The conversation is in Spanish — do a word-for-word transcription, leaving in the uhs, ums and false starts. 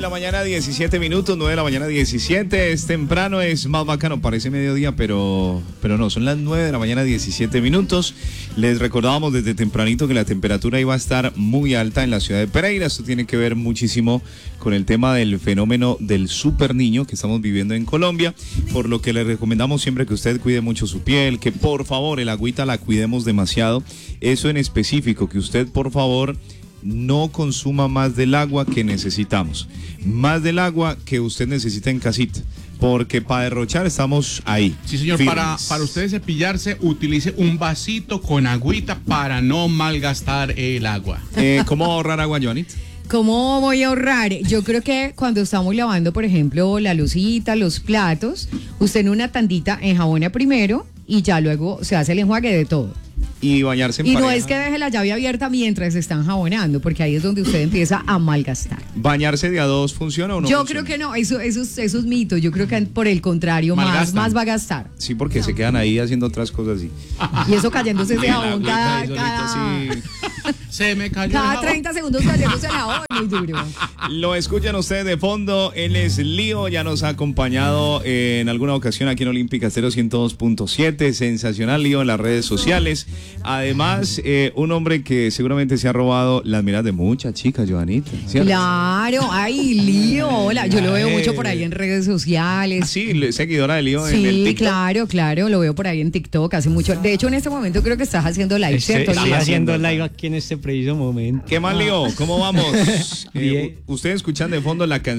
la mañana, diecisiete minutos, nueve de la mañana, diecisiete. Es temprano, es más bacano, parece mediodía, pero, pero no, son las nueve de la mañana, diecisiete minutos. Les recordábamos desde tempranito que la temperatura iba a estar muy alta en la ciudad de Pereira. Esto tiene que ver muchísimo con el tema del fenómeno del super niño que estamos viviendo en Colombia, por lo que le recomendamos siempre que usted cuide mucho su piel, que por favor el agüita la cuidemos demasiado. Eso en específico, que usted por favor no consuma más del agua que necesitamos, más del agua que usted necesita en casita, porque para derrochar estamos ahí. Sí, señor, para, para usted cepillarse, utilice un vasito con agüita para no malgastar el agua. Eh, ¿Cómo ahorrar agua, Joanit? ¿Cómo voy a ahorrar? Yo creo que cuando estamos lavando, por ejemplo, la lucita, los platos, usted en una tandita enjabona primero y ya luego se hace el enjuague de todo. Y bañarse en Y pareja. no es que deje la llave abierta mientras se están jabonando, porque ahí es donde usted empieza a malgastar. ¿Bañarse de a dos funciona o no? Yo funciona? creo que no, eso, eso, es- eso es mito. Yo creo que por el contrario, más, Malgastan. más va a gastar. Sí, porque se quedan ahí haciendo otras cosas así. Y eso cayéndose ese El jabón agüita cada, ahí solito, cada, sí. Se me cayó el cada jabón. treinta segundos cayéndose el jabón, muy duro. Lo escuchan ustedes de fondo, él es Lío, ya nos ha acompañado en alguna ocasión aquí en Olímpica Estéreo ciento dos punto siete, sensacional Lío en las redes sociales. Además, eh, un hombre que seguramente se ha robado las miradas de muchas chicas, Joanita, ¿cierto? Claro, ay, Lío, hola, yo lo veo mucho por ahí en redes sociales. Ah, sí, le- seguidora de Lío en el Sí, TikTok. claro, claro, lo veo por ahí en TikTok hace mucho. De hecho, en este momento creo que estás haciendo live, Estoy, ¿cierto? estoy Lío? haciendo live aquí en este preciso momento. ¿Qué más, Lío? ¿Cómo vamos? Eh, Bien. u- ustedes escuchan de fondo la canción